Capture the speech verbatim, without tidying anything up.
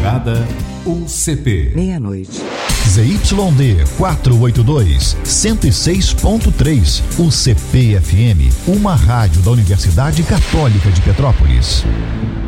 Estrada U C P. Meia-noite. Z Y D quatrocentos e oitenta e dois, cento e seis ponto três, U C P F M, uma rádio da Universidade Católica de Petrópolis.